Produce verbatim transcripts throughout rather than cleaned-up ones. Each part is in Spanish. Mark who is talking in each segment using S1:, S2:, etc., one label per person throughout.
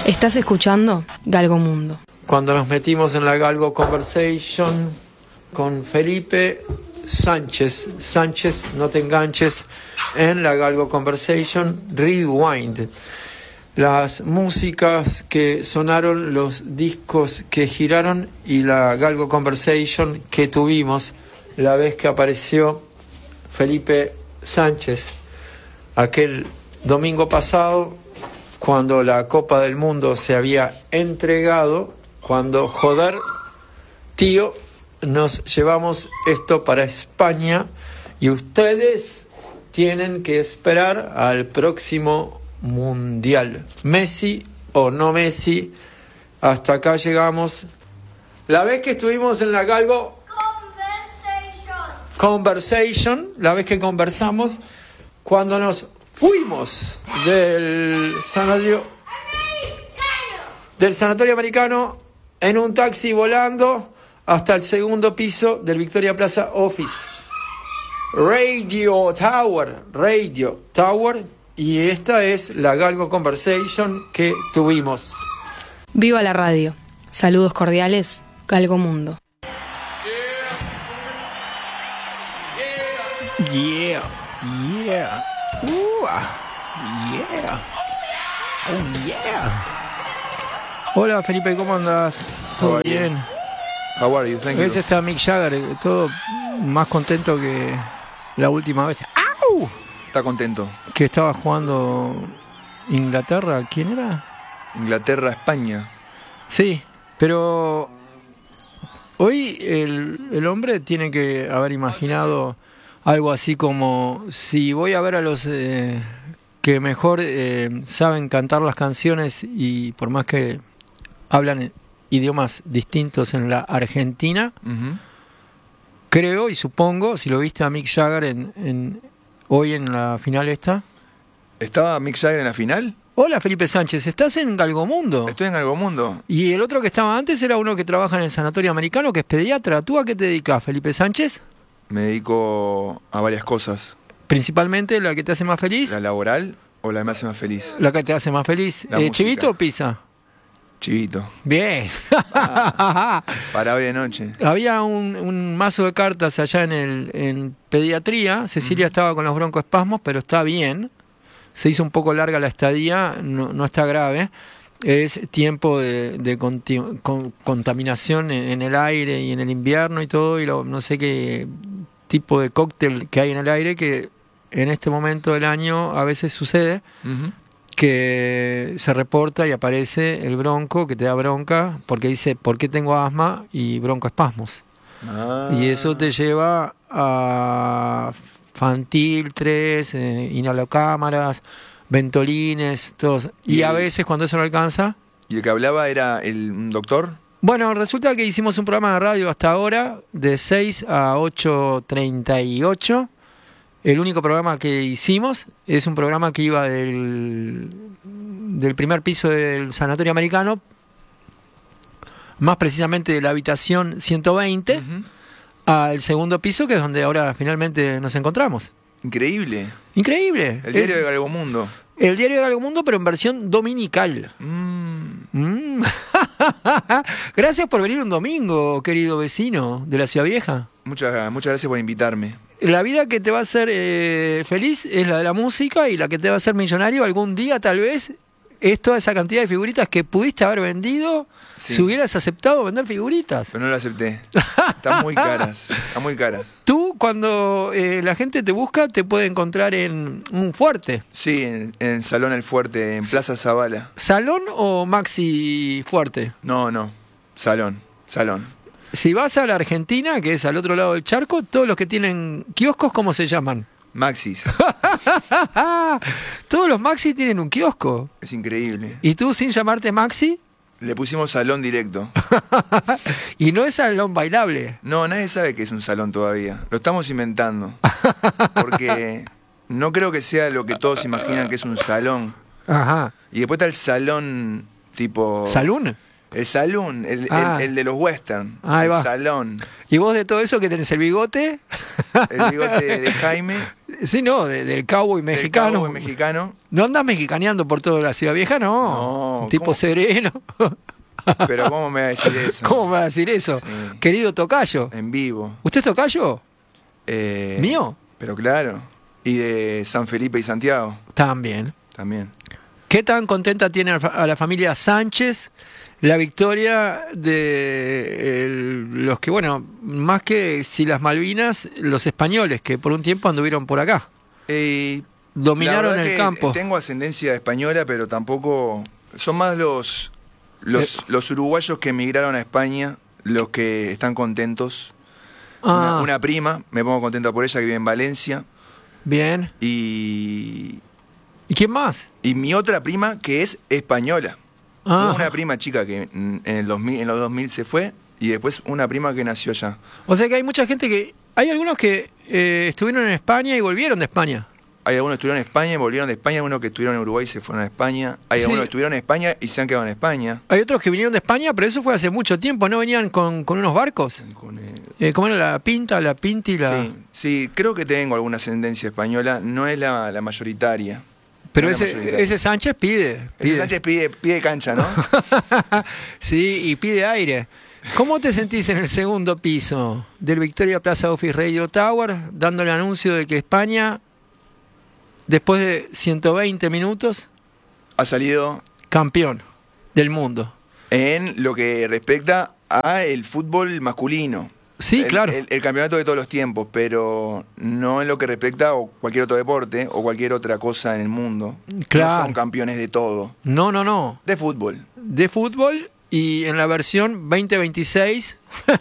S1: Estás escuchando Galgo Mundo.
S2: Cuando nos metimos en la Galgo Conversation con Felipe Sánchez, Sánchez, no te enganches, en la Galgo Conversation Rewind. Las músicas que sonaron, los discos que giraron y la Galgo Conversation que tuvimos la vez que apareció Felipe Sánchez aquel domingo pasado, cuando la Copa del Mundo se había entregado, cuando, joder, tío, nos llevamos esto para España y ustedes tienen que esperar al próximo Mundial. Messi o no Messi, hasta acá llegamos. La vez que estuvimos en la Galgo Conversation, Conversation la vez que conversamos, cuando nos fuimos del sanatorio del sanatorio americano en un taxi volando hasta el segundo piso del Victoria Plaza Office. Radio Tower, Radio Tower, y esta es la Galgo Conversation que tuvimos.
S1: Viva la radio. Saludos cordiales, Galgo Mundo.
S3: Yeah, yeah. Uh, yeah. Oh, yeah. Hola, Felipe, ¿cómo andas? ¿Todo bien?
S4: How are you? Thank
S3: A veces
S4: you.
S3: está Mick Jagger, todo más contento que la última vez. ¡Au!
S4: Está contento.
S3: Que estaba jugando Inglaterra, ¿quién era?
S4: Inglaterra, España.
S3: Sí, pero hoy el, el hombre tiene que haber imaginado algo así como: si voy a ver a los eh, que mejor eh, saben cantar las canciones, y por más que hablan idiomas distintos en la Argentina,
S4: Uh-huh.
S3: creo y supongo, si lo viste a Mick Jagger en, en, hoy en la final esta.
S4: ¿Estaba Mick Jagger en la final?
S3: Hola, Felipe Sánchez, ¿estás en Galgomundo?
S4: Estoy en Algo Mundo.
S3: Y el otro que estaba antes era uno que trabaja en el sanatorio americano, que es pediatra. ¿Tú a qué te dedicas, Felipe Sánchez?
S4: Me dedico a varias cosas.
S3: Principalmente la que te hace más feliz.
S4: La laboral o la que me hace más feliz.
S3: La que te hace más feliz.
S4: La
S3: Eh,
S4: música.
S3: ¿Chivito o pizza?
S4: Chivito.
S3: Bien.
S4: Para hoy de noche.
S3: Había un, un mazo de cartas allá en el en pediatría. Cecilia uh-huh. estaba con los broncoespasmos, pero está bien. Se hizo un poco larga la estadía, no, no está grave. Es tiempo de, de conti, con, contaminación en, en el aire y en el invierno y todo, y lo, no sé qué tipo de cóctel que hay en el aire, que en este momento del año a veces sucede. Uh-huh. Que se reporta y aparece el bronco, que te da bronca, porque dice, ¿por qué tengo asma? Y broncoespasmos. Ah. Y eso te lleva a Fantil tres, eh, inhalocámaras, ventolines, todos. Y, y a veces cuando eso no alcanza...
S4: ¿Y el que hablaba era el un doctor?
S3: Bueno, resulta que hicimos un programa de radio hasta ahora, de seis a ocho treinta y ocho. El único programa que hicimos es un programa que iba del, del primer piso del sanatorio americano, más precisamente de la habitación ciento veinte, uh-huh. al segundo piso, que es donde ahora finalmente nos encontramos.
S4: Increíble.
S3: Increíble.
S4: El diario
S3: es
S4: de Galgo Mundo.
S3: El diario de Galgo Mundo, pero en versión dominical.
S4: Mm.
S3: Mm. Gracias por venir un domingo, querido vecino de la Ciudad Vieja.
S4: Muchas, muchas gracias por invitarme.
S3: La vida que te va a hacer eh, feliz es la de la música, y la que te va a hacer millonario algún día tal vez es toda esa cantidad de figuritas que pudiste haber vendido, sí. si hubieras aceptado vender figuritas.
S4: Pero no las acepté. Están muy caras. Están muy caras.
S3: Tú, cuando eh, la gente te busca, te puede encontrar en un fuerte.
S4: Sí, en, en Salón El Fuerte, en Plaza Zavala.
S3: ¿Salón o Maxi Fuerte?
S4: No, no. Salón. Salón.
S3: Si vas a la Argentina, que es al otro lado del charco, todos los que tienen kioscos, ¿cómo se llaman?
S4: Maxis.
S3: Todos los Maxis tienen un kiosco.
S4: Es increíble.
S3: ¿Y tú, sin llamarte Maxi?
S4: Le pusimos salón directo.
S3: Y no es salón bailable.
S4: No, nadie sabe que es un salón todavía. Lo estamos inventando. Porque no creo que sea lo que todos imaginan que es un salón.
S3: Ajá.
S4: Y después está el salón tipo...
S3: ¿Salón?
S4: El salón, el,
S3: ah.
S4: el, el de los western.
S3: Ahí
S4: el
S3: va.
S4: salón.
S3: ¿Y vos de todo eso que tenés el bigote?
S4: El bigote de Jaime.
S3: Sí, no, de- del cowboy mexicano.
S4: Del cowboy mexicano.
S3: No andas mexicaneando por toda la Ciudad Vieja, no.
S4: No,
S3: Un tipo
S4: ¿cómo?
S3: sereno.
S4: Pero ¿cómo me va a decir eso?
S3: ¿Cómo me va a decir eso?
S4: Sí.
S3: Querido tocayo.
S4: En vivo.
S3: ¿Usted es tocayo?
S4: Eh,
S3: ¿Mío?
S4: Pero claro. Y de San Felipe y Santiago
S3: También.
S4: también.
S3: ¿Qué tan contenta tiene a fa- a la familia Sánchez la victoria de el- los que, bueno, más que si las Malvinas, los españoles, que por un tiempo anduvieron por acá?
S4: Eh,
S3: Dominaron
S4: la verdad
S3: el
S4: que
S3: campo.
S4: Tengo ascendencia española, pero tampoco... Son más los, los,
S3: Eh.
S4: los uruguayos que emigraron a España los que están contentos.
S3: Ah,
S4: Una, una prima, me pongo contenta por ella, que vive en Valencia.
S3: bien.
S4: Y,
S3: ¿Y quién más?
S4: y mi otra prima, que es española.
S3: Ah,
S4: Una prima chica que mm, en, el dos mil, en los dos mil se fue, y después una prima que nació allá.
S3: o sea que hay mucha gente que... Hay algunos que eh, estuvieron en España y volvieron de España.
S4: Hay algunos que estuvieron en España y volvieron de España, algunos que estuvieron en Uruguay y se fueron a España. Hay
S3: Sí.
S4: algunos que estuvieron en España y se han quedado en España.
S3: Hay otros que vinieron de España, pero eso fue hace mucho tiempo, ¿no? Venían con, con unos barcos.
S4: Con, eh,
S3: Eh, ¿Cómo era la pinta, la pinti, la...?
S4: Sí, sí, creo que tengo alguna ascendencia española, no es la, la mayoritaria.
S3: Pero
S4: No es la
S3: ese,
S4: mayoritaria.
S3: ese Sánchez pide.
S4: Ese
S3: pide.
S4: Sánchez pide, pide cancha, ¿no?
S3: Sí, y pide aire. ¿Cómo te sentís en el segundo piso del Victoria Plaza Office Radio Tower, dando el anuncio de que España, después de ciento veinte minutos,
S4: Ha salido
S3: campeón del mundo?
S4: en lo que respecta a el fútbol masculino.
S3: Sí,
S4: El-
S3: claro.
S4: El, el campeonato de todos los tiempos, pero no en lo que respecta a cualquier otro deporte o cualquier otra cosa en el mundo.
S3: Claro.
S4: No son campeones de todo.
S3: No, no, no.
S4: De fútbol.
S3: De fútbol y en la versión veinte veintiséis,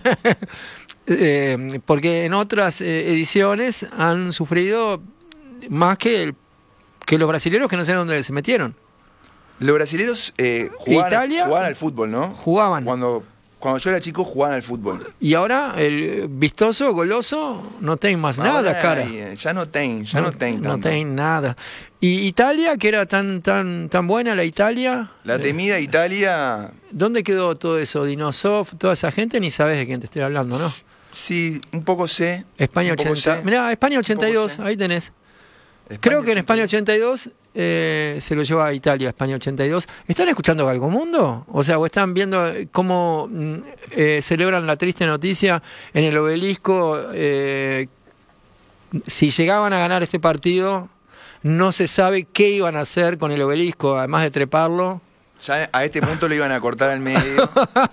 S3: eh, porque en otras eh, ediciones han sufrido más que, el- que los brasileños, que no sé dónde se metieron.
S4: Los brasileños eh, jugaban,
S3: Italia-
S4: jugaban al fútbol, ¿no?
S3: Jugaban.
S4: Cuando, cuando yo era chico jugaban al fútbol.
S3: Y ahora el vistoso, goloso, no tiene más nada,
S4: Ahora,
S3: cara.
S4: eh, Ya no ten, ya no, ten
S3: No
S4: tanto.
S3: tiene nada. Y Italia, que era tan tan tan buena la Italia.
S4: La
S3: eh,
S4: temida Italia,
S3: ¿Dónde quedó todo eso? Dinosov, toda esa gente, ni sabes de quién te estoy hablando, ¿no?
S4: sí, un poco sé.
S3: España
S4: un poco
S3: ochenta.
S4: sé.
S3: Mirá, España
S4: Un poco
S3: ochenta y dos,
S4: sé.
S3: ahí tenés.
S4: España
S3: Creo que en España
S4: ochenta y dos.
S3: ochenta y dos eh, se lo lleva a Italia, España ochenta y dos. ¿Están escuchando Galgo Mundo? O sea, o están viendo cómo mm, eh, celebran la triste noticia en el obelisco. Eh, si llegaban a ganar este partido, no se sabe qué iban a hacer con el obelisco, además de treparlo.
S4: Ya a este punto lo iban a cortar al medio.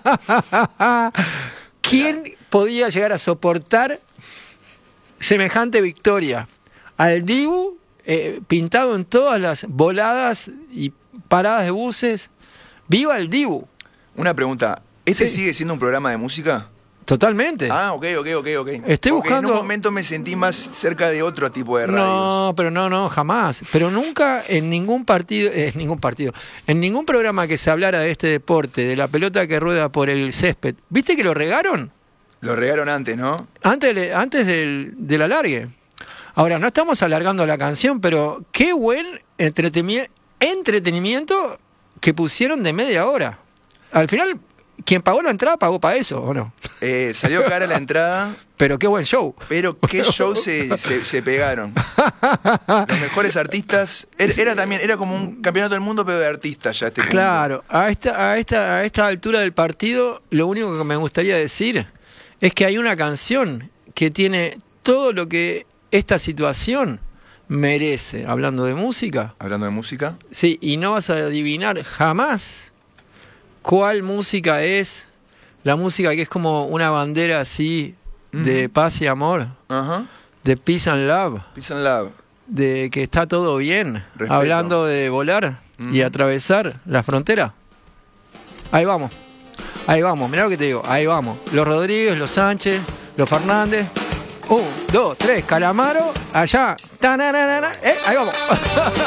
S3: ¿Quién podía llegar a soportar semejante victoria? Al Dibu, eh, pintado en todas las voladas y paradas de buses. ¡Viva el Dibu!
S4: Una pregunta, ¿este
S3: Sí.
S4: sigue siendo un programa de música?
S3: Totalmente.
S4: Ah, ok, ok, ok, ok.
S3: Estoy
S4: Porque
S3: buscando-
S4: en un momento me sentí más cerca de otro tipo de radios.
S3: No, pero no, no, jamás. Pero nunca en ningún partido, en ningún partido, en ningún programa que se hablara de este deporte, de la pelota que rueda por el césped. ¿Viste que lo regaron?
S4: Lo regaron antes, ¿no?
S3: Antes, le- antes del, del alargue. Ahora, no estamos alargando la canción, pero qué buen entretemi- entretenimiento que pusieron de media hora. Al final, quien pagó la entrada pagó para eso, ¿o no?
S4: Eh, salió cara la entrada,
S3: Pero qué buen show.
S4: pero qué show se, se, se pegaron. Los mejores artistas. Era, era también, era como un campeonato del mundo, pero de artistas ya este punto.
S3: Claro, a esta, a esta, a esta altura del partido, lo único que me gustaría decir es que hay una canción que tiene todo lo que esta situación merece, hablando de música.
S4: Hablando de música.
S3: Sí, y no vas a adivinar jamás cuál música es, la música que es como una bandera así de
S4: Ujú.
S3: paz y amor,
S4: Ajá.
S3: de peace and love,
S4: Peace and Love.
S3: de que está todo bien,
S4: Respeto.
S3: hablando de volar y
S4: Ujú.
S3: atravesar la frontera. Ahí vamos, ahí vamos, mirá lo que te digo, ahí vamos. Los Rodríguez, los Sánchez, los Fernández. Un, dos, tres, Calamaro, allá. Tananana, eh, ahí vamos.